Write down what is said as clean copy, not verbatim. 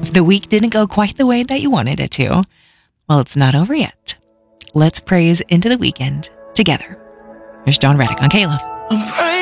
If the week didn't go quite the way that you wanted it to, well, it's not over yet. Let's praise into the weekend together. Here's John Reddick on K-Love.